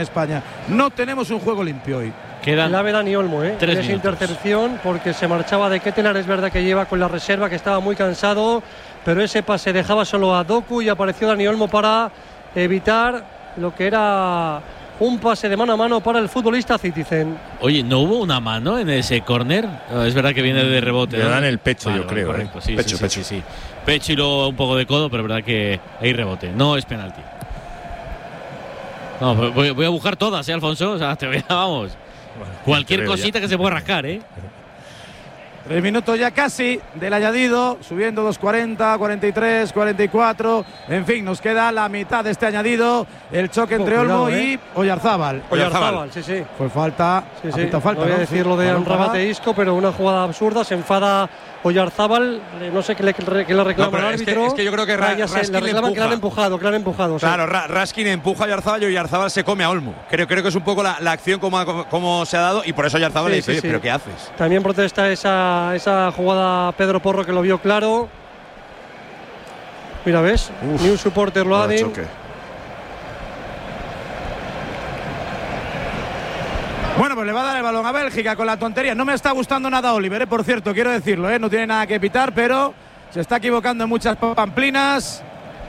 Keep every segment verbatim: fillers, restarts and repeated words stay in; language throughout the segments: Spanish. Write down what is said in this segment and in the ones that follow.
España. No tenemos un juego limpio hoy. Quedan clave Dani Olmo, ¿eh? tres en esa minutos. intercepción, porque se marchaba de Ketelaere, es verdad que lleva con la reserva, que estaba muy cansado, pero ese pase dejaba solo a Doku y apareció Dani Olmo para evitar lo que era un pase de mano a mano para el futbolista Citizen. Oye, ¿no hubo una mano en ese córner? No, es verdad que viene de rebote. Le ¿no? dan el pecho, Vale, yo creo. Correcto, ¿eh? sí, pecho, sí, pecho. Sí, sí, sí. Pecho y luego un poco de codo, pero es verdad que hay rebote. No es penalti. No, voy, voy a buscar todas, ¿eh, Alfonso? O sea, te voy a, vamos. Bueno, Cualquier creo cosita ya. que se pueda rascar, ¿eh? Tres minutos ya casi del añadido, subiendo dos cuarenta, cuarenta y tres, cuarenta y cuatro. En fin, nos queda la mitad de este añadido. El choque entre Oh, cuidado, Olmo ¿eh? y Oyarzábal. Oyarzábal, sí, sí. Fue falta. Sí, sí. Ha pitado falta, no voy a ¿no? decir lo de Balón Amrabat para- e Isco, pero una jugada absurda. Se enfada Oyarzábal. eh, No sé qué le, qué le reclama No, pero al es que- árbitro. es que yo creo que Ra- Ah, ya sé, Raskin le le reclaman que le han empuja. empujado, que le han empujado. sí. Claro, Ra- Raskin empuja a Oyarzábal y Oyarzábal se come a Olmo. Creo, creo que es un poco la, la acción como, ha- como se ha dado y por eso Oyarzábal Sí, le dice, sí, "Oye, sí. ¿pero qué haces?". También protesta esa, esa jugada Pedro Porro, que lo vio claro. Mira, ¿ves? Uf, Ni un supporter lo Vaya ha choque. Bueno, pues le va a dar el balón a Bélgica con la tontería. No me está gustando nada Oliver, ¿eh? Por cierto, quiero decirlo, ¿eh? No tiene nada que pitar, pero se está equivocando en muchas pamplinas.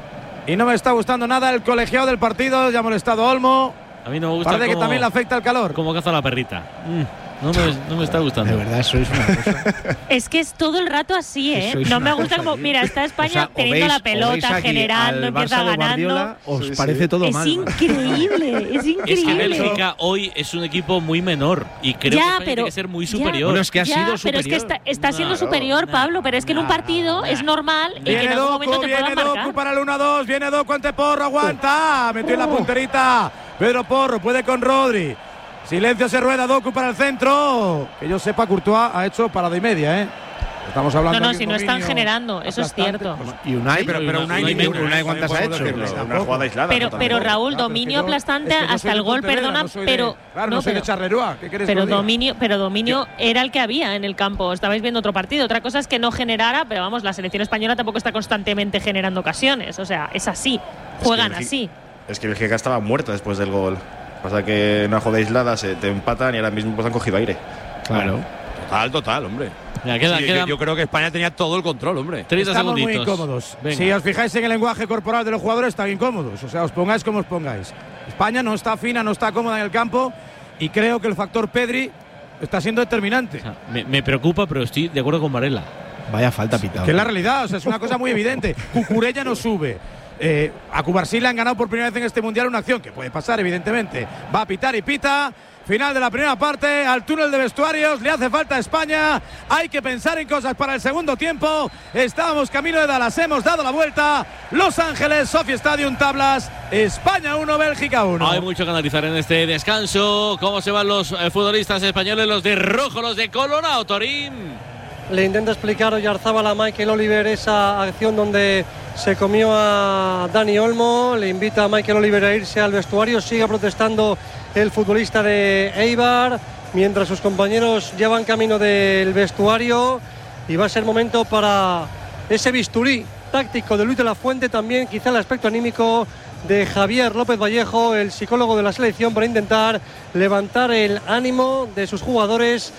Y no me está gustando nada el colegiado del partido. Ya ha molestado a Olmo. A mí no me gusta Parece que cómo, también le afecta el calor. cómo caza la perrita. Mm, no, me, no me está gustando. De verdad, sois una cosa. Es que es todo el rato así, ¿eh? Sois No una me gusta cosa, como. tío. Mira, está España O sea, o teniendo veis- la o veis pelota, aquí generando, al empieza Barça de ganando. Guardiola, os Sí, sí. parece todo Es mal. increíble, es Es que increíble. Bélgica hoy es un equipo muy menor y creo Ya, que España pero- tiene que ser muy ya. superior. Bueno, es que ha Ya, sido pero superior. es que está, está siendo Claro, superior, nah, Pablo, pero es que en un nah, partido nah. es normal y que Viene en algún momento Doku, te viene puedan Doku marcar. para el uno a dos. Viene Doku ante Porro, aguanta. Metió en la punterita Pedro Porro, puede con Rodri. Silencio, se rueda Doku para el centro. Que yo sepa, Courtois ha hecho parada y media, ¿eh? Estamos hablando No, no, de un si no están dominio generando, eso es aplastante. cierto. Y Unai, Sí, pero- pero Unai Unai, ni- Unai, ¿cuántas ha podemos hecho? decirlo. Una, una jugada aislada. Pero, ¿no? pero Tampoco. Raúl, Claro, dominio es que yo- aplastante es que no soy hasta de el gol, Pontevedra, perdona, no soy de- pero. Claro, no, no, soy de pero- Charleroi. ¿Qué queréis que Pero os diga? dominio, pero dominio era el que había en el campo. Estabais viendo otro partido. Otra cosa es que no generara, pero vamos, la selección española tampoco está constantemente generando ocasiones. O sea, es así. Juegan Es que así. Es que Bélgica estaba muerta después del gol. Pasa que en una jugada aislada se te empatan y ahora mismo pues han cogido aire. Claro. Total, total, hombre. Mira, queda, Sí, yo- quedan yo creo que España tenía todo el control, hombre. treinta Estamos muy segunditos. incómodos. Venga. Si os fijáis en el lenguaje corporal de los jugadores, están incómodos. O sea, os pongáis como os pongáis. España no está fina, no está cómoda en el campo. Y creo que el factor Pedri está siendo determinante. O sea, me, me preocupa, pero estoy de acuerdo con Varela. Vaya falta pitado. Que es la realidad, o sea, es una cosa muy evidente. Cucurella no sube. Eh, a Cubarsí le han ganado por primera vez en este mundial una acción que puede pasar, evidentemente. Va a pitar y pita. Final de la primera parte, al túnel de vestuarios, le hace falta a España. Hay que pensar en cosas para el segundo tiempo. Estábamos camino de Dallas, hemos dado la vuelta. Los Ángeles, Sophie Stadium, tablas. España uno, Bélgica uno. Hay mucho que analizar en este descanso. ¿Cómo se van los eh, futbolistas españoles? Los de rojo, los de Colorado, Torín. Le intenta explicar Oyarzábal a Michael Oliver esa acción donde se comió a Dani Olmo. Le invita a Michael Oliver a irse al vestuario. Sigue protestando el futbolista de Eibar, mientras sus compañeros ya van camino del vestuario. Y va a ser momento para ese bisturí táctico de Luis de la Fuente, también quizá el aspecto anímico de Javier López Vallejo, el psicólogo de la selección, para intentar levantar el ánimo de sus jugadores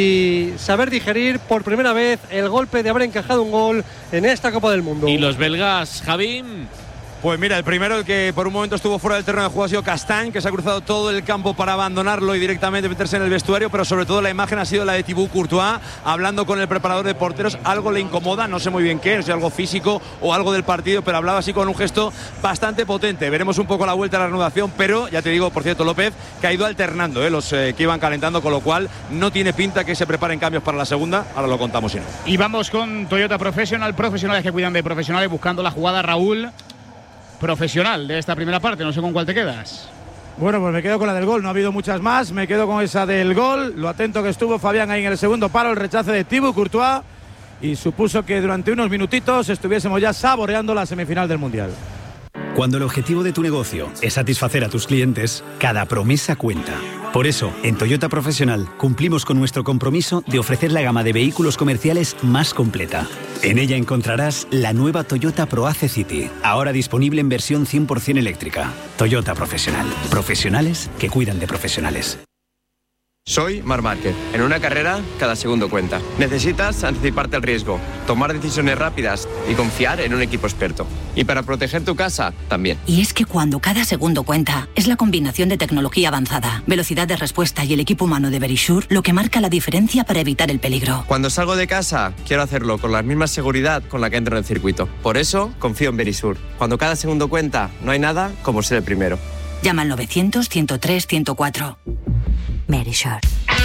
y saber digerir por primera vez el golpe de haber encajado un gol en esta Copa del Mundo. Y los belgas, Javín. Pues mira, el primero, el que por un momento estuvo fuera del terreno de juego, ha sido Castañ, que se ha cruzado todo el campo para abandonarlo y directamente meterse en el vestuario, pero sobre todo la imagen ha sido la de Thibaut Courtois, hablando con el preparador de porteros. Algo le incomoda, no sé muy bien qué, no sé, algo físico o algo del partido, pero hablaba así con un gesto bastante potente. Veremos un poco la vuelta a la reanudación, pero ya te digo, por cierto, López, que ha ido alternando eh, los eh, que iban calentando, con lo cual no tiene pinta que se preparen cambios para la segunda. Ahora lo contamos si no. Y vamos con Toyota Professional, profesionales que cuidan de profesionales, buscando la jugada, Raúl, profesional de esta primera parte. No sé con cuál te quedas. Bueno, pues me quedo con la del gol, no ha habido muchas más, me quedo con esa del gol, lo atento que estuvo Fabián ahí en el segundo palo, el rechace de Thibaut Courtois, y supuso que durante unos minutitos estuviésemos ya saboreando la semifinal del Mundial. Cuando el objetivo de tu negocio es satisfacer a tus clientes, cada promesa cuenta. Por eso, en Toyota Profesional cumplimos con nuestro compromiso de ofrecer la gama de vehículos comerciales más completa. En ella encontrarás la nueva Toyota ProAce City, ahora disponible en versión cien por ciento eléctrica. Toyota Profesional. Profesionales que cuidan de profesionales. Soy Marc Márquez. En una carrera, cada segundo cuenta. Necesitas anticiparte al riesgo, tomar decisiones rápidas y confiar en un equipo experto. Y para proteger tu casa, también. Y es que cuando cada segundo cuenta, es la combinación de tecnología avanzada, velocidad de respuesta y el equipo humano de Verisure lo que marca la diferencia para evitar el peligro. Cuando salgo de casa, quiero hacerlo con la misma seguridad con la que entro en el circuito. Por eso, confío en Verisure. Cuando cada segundo cuenta, no hay nada como ser el primero. Llama al novecientos, ciento tres, ciento cuatro. Verisure.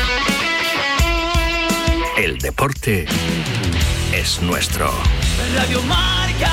El deporte es nuestro. Radio Marca.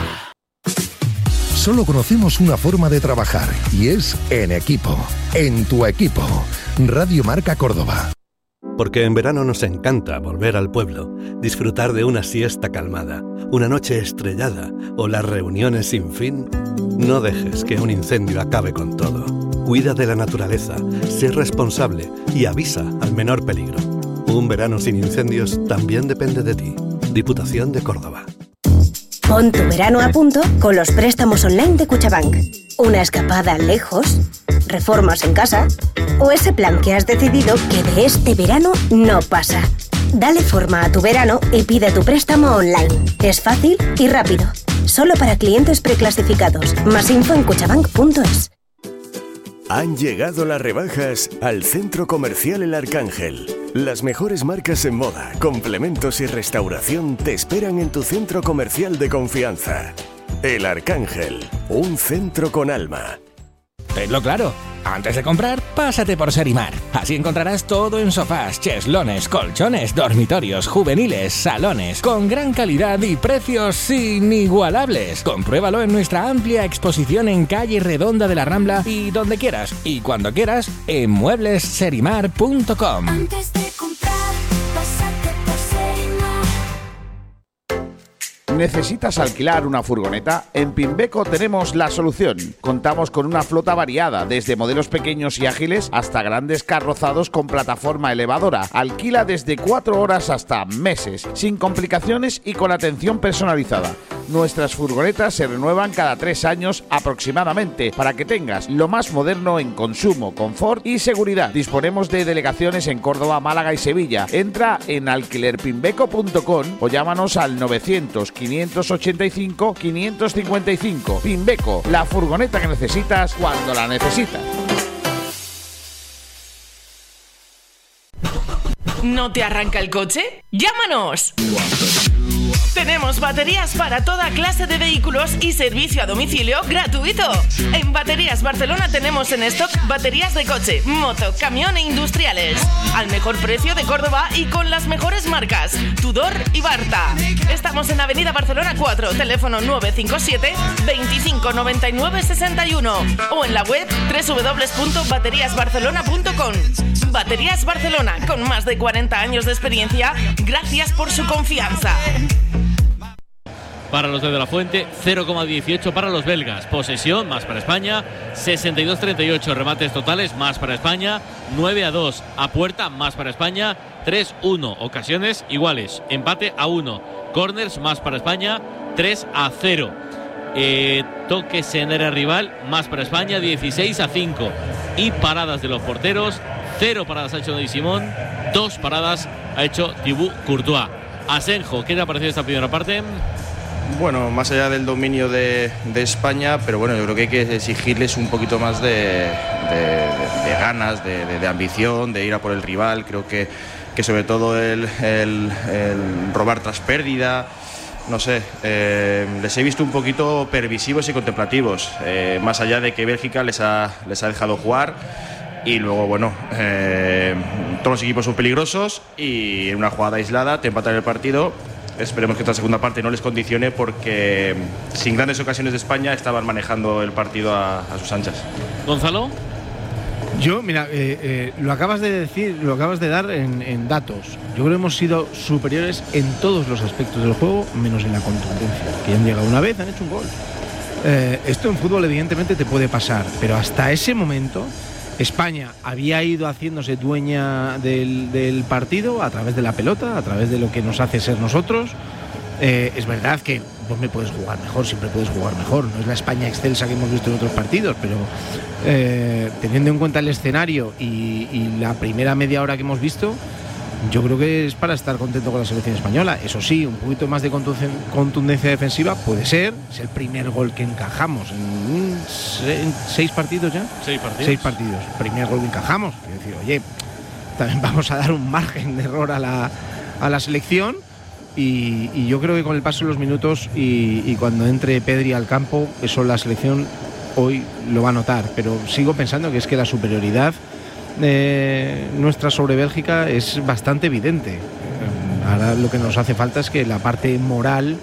Solo conocemos una forma de trabajar y es en equipo, en tu equipo. Radio Marca Córdoba. Porque en verano nos encanta volver al pueblo, disfrutar de una siesta calmada, una noche estrellada o las reuniones sin fin. No dejes que un incendio acabe con todo. Cuida de la naturaleza, sé responsable y avisa al menor peligro. Un verano sin incendios también depende de ti. Diputación de Córdoba. Pon tu verano a punto con los préstamos online de Cuchabank. Una escapada lejos, reformas en casa o ese plan que has decidido que de este verano no pasa. Dale forma a tu verano y pide tu préstamo online. Es fácil y rápido. Solo para clientes preclasificados. Más info en cuchabank punto es. Han llegado las rebajas al Centro Comercial El Arcángel. Las mejores marcas en moda, complementos y restauración te esperan en tu centro comercial de confianza. El Arcángel, un centro con alma. Tenlo claro, antes de comprar, pásate por Serimar. Así encontrarás todo en sofás, cheslones, colchones, dormitorios, juveniles, salones, con gran calidad y precios inigualables. Compruébalo en nuestra amplia exposición en calle Redonda de la Rambla y donde quieras y cuando quieras en muebles serimar punto com. Antes de comprar, pásate por Serimar. ¿Necesitas alquilar una furgoneta? En Pimbeco tenemos la solución. Contamos con una flota variada, desde modelos pequeños y ágiles hasta grandes carrozados con plataforma elevadora. Alquila desde cuatro horas hasta meses, sin complicaciones y con atención personalizada. Nuestras furgonetas se renuevan cada tres años aproximadamente para que tengas lo más moderno en consumo, confort y seguridad. Disponemos de delegaciones en Córdoba, Málaga y Sevilla. Entra en alquiler pimbeco punto com o llámanos al novecientos, quinientos ochenta y cinco, quinientos cincuenta y cinco. Pimbeco, la furgoneta que necesitas cuando la necesitas. ¿No te arranca el coche? ¡Llámanos! Tenemos baterías para toda clase de vehículos y servicio a domicilio gratuito. En Baterías Barcelona tenemos en stock baterías de coche, moto, camión e industriales. Al mejor precio de Córdoba y con las mejores marcas, Tudor y Barta. Estamos en Avenida Barcelona cuatro, teléfono nueve cinco siete, veinticinco noventa y nueve sesenta y uno o en la web doble u doble u doble u punto baterías barcelona punto com. Baterías Barcelona, con más de cuarenta años de experiencia, gracias por su confianza. Para los de De La Fuente, cero coma dieciocho para los belgas. Posesión, más para España. sesenta y dos treinta y ocho remates totales, más para España. nueve a dos a puerta, más para España. tres uno ocasiones iguales. Empate a uno. Corners, más para España. tres a cero. Eh, toques en área rival, más para España. dieciséis a cinco. Y paradas de los porteros. cero paradas ha hecho Unai Simón. dos paradas ha hecho Thibaut Courtois. Asenjo, ¿qué te ha parecido esta primera parte? Bueno, más allá del dominio de, de España, pero bueno, yo creo que hay que exigirles un poquito más de, de, de, de ganas, de, de, de ambición, de ir a por el rival. Creo que, que sobre todo el, el, el robar tras pérdida, no sé, eh, les he visto un poquito permisivos y contemplativos, eh, más allá de que Bélgica les ha, les ha dejado jugar. Y luego, bueno, eh, todos los equipos son peligrosos y en una jugada aislada te empatan el partido. Esperemos que esta segunda parte no les condicione, porque sin grandes ocasiones de España estaban manejando el partido a, a sus anchas. Gonzalo. Yo, mira, eh, eh, lo acabas de decir, lo acabas de dar en, en datos. Yo creo que hemos sido superiores en todos los aspectos del juego, menos en la contundencia. Que han llegado una vez, han hecho un gol. Eh, esto en fútbol evidentemente te puede pasar, pero hasta ese momento España había ido haciéndose dueña del, del partido a través de la pelota, a través de lo que nos hace ser nosotros. Eh, es verdad que vos me puedes jugar mejor, siempre puedes jugar mejor, no es la España excelsa que hemos visto en otros partidos, pero eh, teniendo en cuenta el escenario y, y la primera media hora que hemos visto, yo creo que es para estar contento con la selección española. Eso sí, un poquito más de contundencia defensiva puede ser. Es el primer gol que encajamos en, en seis partidos ya. Seis partidos. Seis partidos. Primer gol que encajamos. Es decir, oye, también vamos a dar un margen de error a la, a la selección. Y, y yo creo que con el paso de los minutos y, y cuando entre Pedri al campo, eso la selección hoy lo va a notar. Pero sigo pensando que es que la superioridad Eh, nuestra sobre Bélgica es bastante evidente. Ahora lo que nos hace falta es que la parte moral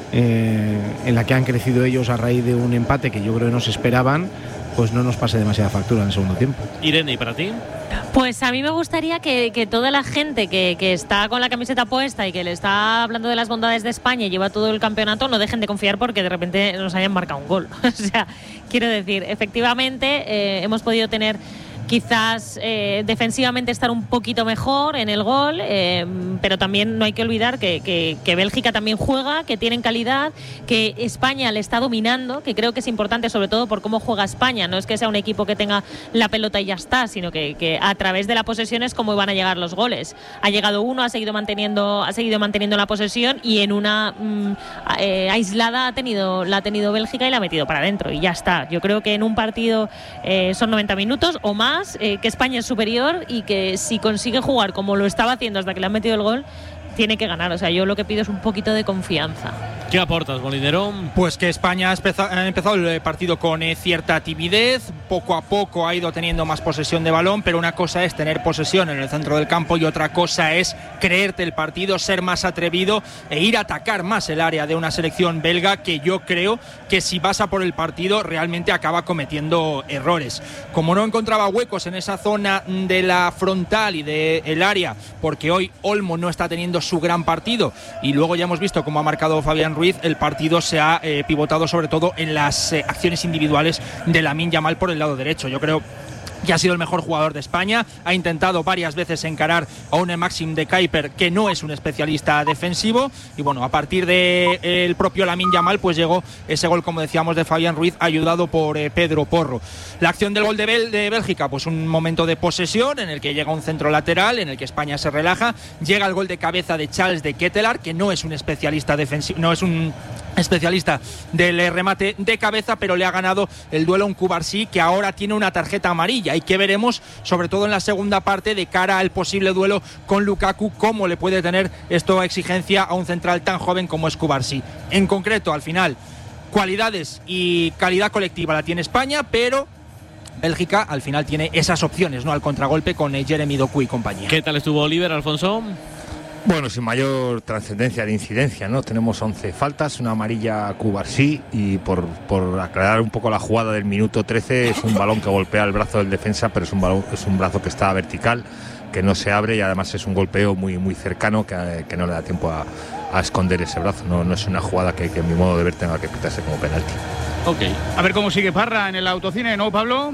eh, en la que han crecido ellos a raíz de un empate que yo creo que no se esperaban, pues no nos pase demasiada factura en el segundo tiempo. Irene, ¿y para ti? Pues a mí me gustaría que, que toda la gente que, que está con la camiseta puesta y que le está hablando de las bondades de España y lleva todo el campeonato, no dejen de confiar porque de repente nos hayan marcado un gol. O sea, quiero decir, efectivamente eh, hemos podido tener quizás eh, defensivamente estar un poquito mejor en el gol, eh, pero también no hay que olvidar que, que, que Bélgica también juega, que tienen calidad, que España le está dominando, que creo que es importante sobre todo por cómo juega España. No es que sea un equipo que tenga la pelota y ya está, sino que, que a través de la posesión es cómo van a llegar los goles. Ha llegado uno, ha seguido manteniendo, ha seguido manteniendo la posesión y en una mm, eh, aislada ha tenido, la ha tenido Bélgica y la ha metido para adentro y ya está. Yo creo que en un partido eh, son noventa minutos o más. Eh, que España es superior y que si consigue jugar como lo estaba haciendo hasta que le han metido el gol, tiene que ganar. O sea, yo lo que pido es un poquito de confianza. ¿Qué aportas, Molinero? Pues que España ha empezado el partido con eh, cierta timidez, poco a poco ha ido teniendo más posesión de balón, pero una cosa es tener posesión en el centro del campo y otra cosa es creerte el partido, ser más atrevido e ir a atacar más el área de una selección belga que yo creo que si pasa por el partido realmente acaba cometiendo errores. Como no encontraba huecos en esa zona de la frontal y del área, porque hoy Olmo no está teniendo su gran partido y luego ya hemos visto cómo ha marcado Fabián Ruiz, el partido se ha eh, pivotado sobre todo en las eh, acciones individuales de Lamine Yamal por el lado derecho. Yo creo que ha sido el mejor jugador de España, ha intentado varias veces encarar a un Maxim de Kuiper que no es un especialista defensivo y bueno, a partir del de propio Lamine Yamal pues llegó ese gol, como decíamos, de Fabián Ruiz, ayudado por eh, Pedro Porro. La acción del gol de, Bel de Bélgica, pues un momento de posesión en el que llega un centro lateral, en el que España se relaja, llega el gol de cabeza de Charles de Ketelaar, que no es un especialista defensivo, no es un especialista del remate de cabeza, pero le ha ganado el duelo a un Cubarsí que ahora tiene una tarjeta amarilla y que veremos sobre todo en la segunda parte de cara al posible duelo con Lukaku, cómo le puede tener esto exigencia a un central tan joven como es Cubarsí. En concreto, al final, cualidades y calidad colectiva la tiene España, pero Bélgica al final tiene esas opciones, ¿no?, al contragolpe con Jeremy Doku y compañía. ¿Qué tal estuvo Oliver, Alfonso? Bueno, sin mayor trascendencia de incidencia, ¿no? Tenemos once faltas, una amarilla a Cubarsí y por, por aclarar un poco la jugada del minuto trece, es un balón que golpea el brazo del defensa, pero es un, balón, es un brazo que está vertical, que no se abre y además es un golpeo muy, muy cercano que, que no le da tiempo a, a esconder ese brazo. No, no es una jugada que, que en mi modo de ver tenga que pitarse como penalti. Ok. A ver cómo sigue Parra en el autocine, ¿no, Pablo?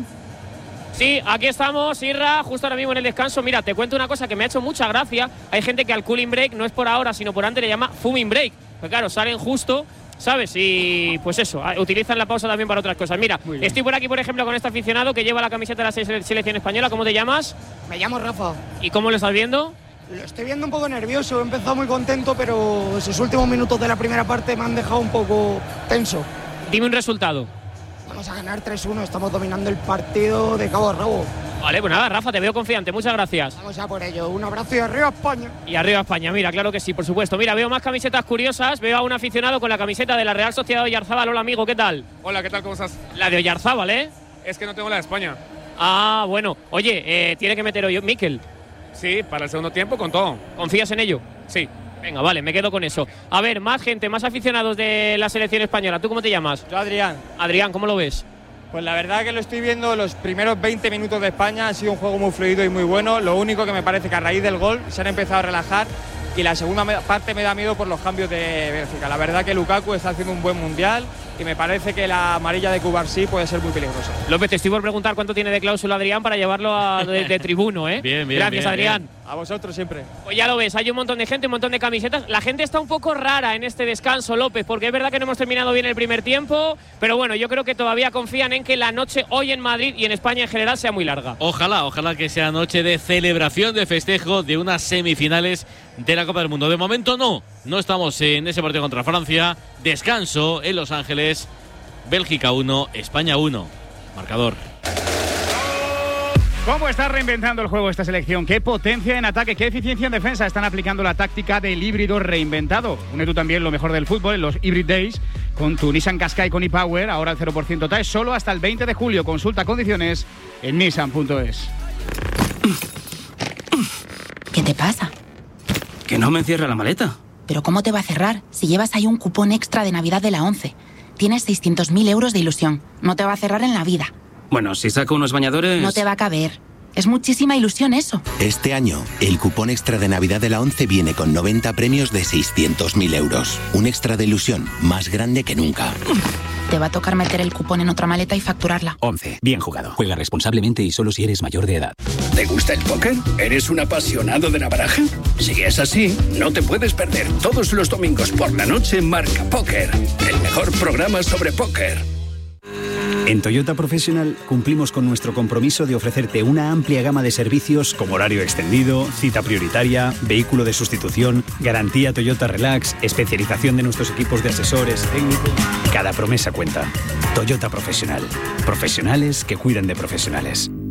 Sí, aquí estamos, Irra, justo ahora mismo en el descanso. Mira, te cuento una cosa que me ha hecho mucha gracia. Hay gente que al cooling break, no es por ahora, sino por antes, le llama fuming break. Pues claro, salen justo, ¿sabes? Y pues eso, utilizan la pausa también para otras cosas. Mira, estoy por aquí, por ejemplo, con este aficionado que lleva la camiseta de la selección española. ¿Cómo te llamas? Me llamo Rafa. ¿Y cómo lo estás viendo? Lo estoy viendo un poco nervioso, he empezado muy contento, pero esos últimos minutos de la primera parte me han dejado un poco tenso. Dime un resultado. Vamos a ganar tres uno, estamos dominando el partido de cabo a rabo. Vale, pues nada, Rafa, te veo confiante, muchas gracias. Vamos a por ello, un abrazo y arriba España. Y arriba España, mira, claro que sí, por supuesto. Mira, veo más camisetas curiosas, veo a un aficionado con la camiseta de la Real Sociedad de Oyarzábal. Hola, amigo, ¿qué tal? Hola, ¿qué tal? ¿Cómo estás? La de Oyarzábal, ¿eh? Es que no tengo la de España. Ah, bueno. Oye, eh, tiene que meter hoy Mikel. Sí, para el segundo tiempo con todo. ¿Confías en ello? Sí. Venga, vale, me quedo con eso. A ver, más gente, más aficionados de la selección española. ¿Tú cómo te llamas? Yo, Adrián. Adrián, ¿cómo lo ves? Pues la verdad que lo estoy viendo, los primeros veinte minutos de España ha sido un juego muy fluido y muy bueno. Lo único que me parece que a raíz del gol se han empezado a relajar y la segunda parte me da miedo por los cambios de Bélgica. La verdad que Lukaku está haciendo un buen mundial y me parece que la amarilla de Cubarsí puede ser muy peligrosa. López, te estoy por preguntar cuánto tiene de cláusula Adrián para llevarlo a, de, de tribuno, ¿eh? Bien, bien. Gracias, bien, Adrián. bien. A vosotros siempre. Pues ya lo ves, hay un montón de gente, un montón de camisetas. La gente está un poco rara en este descanso, López, porque es verdad que no hemos terminado bien el primer tiempo, pero bueno, yo creo que todavía confían en que la noche hoy en Madrid y en España en general sea muy larga. Ojalá, ojalá que sea noche de celebración, de festejo de unas semifinales de la Copa del Mundo. De momento no, no estamos en ese partido contra Francia. Descanso en Los Ángeles, Bélgica uno, España uno. Marcador. ¿Cómo está reinventando el juego esta selección? ¿Qué potencia en ataque, qué eficiencia en defensa? Están aplicando la táctica del híbrido reinventado. Une tú también lo mejor del fútbol en los Hybrid Days con tu Nissan Qashqai con ePower, ahora el cero por ciento T A E, solo hasta el veinte de julio. Consulta condiciones en nissan punto es. ¿Qué te pasa? Que no me cierra la maleta. ¿Pero cómo te va a cerrar si llevas ahí un cupón extra de Navidad de la ONCE? Tienes seiscientos mil euros de ilusión. No te va a cerrar en la vida. Bueno, si saco unos bañadores... No te va a caber. Es muchísima ilusión eso. Este año, el cupón extra de Navidad de la ONCE viene con noventa premios de seiscientos mil euros. Un extra de ilusión más grande que nunca. Te va a tocar meter el cupón en otra maleta y facturarla. ONCE. Bien jugado. Juega responsablemente y solo si eres mayor de edad. ¿Te gusta el póker? ¿Eres un apasionado de la baraja? Si es así, no te puedes perder todos los domingos por la noche Marca Póker, el mejor programa sobre póker. En Toyota Professional cumplimos con nuestro compromiso de ofrecerte una amplia gama de servicios como horario extendido, cita prioritaria, vehículo de sustitución, garantía Toyota Relax, especialización de nuestros equipos de asesores técnicos. Cada promesa cuenta. Toyota Professional. Profesionales que cuidan de profesionales.